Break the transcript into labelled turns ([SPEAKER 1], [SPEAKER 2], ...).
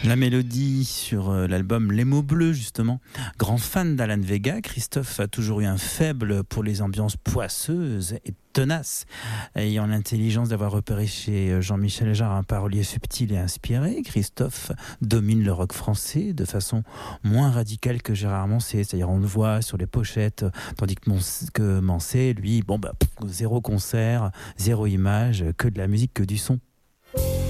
[SPEAKER 1] La mélodie sur l'album Les mots bleus, justement. Grand fan d'Alan Vega, Christophe a toujours eu un faible pour les ambiances poisseuses et tenaces. Ayant l'intelligence d'avoir repéré chez Jean-Michel Jarre un parolier subtil et inspiré, Christophe domine le rock français de façon moins radicale que Gérard Manset. C'est-à-dire on le voit sur les pochettes, tandis que Manset, lui, zéro concert, zéro image, que de la musique, que du son.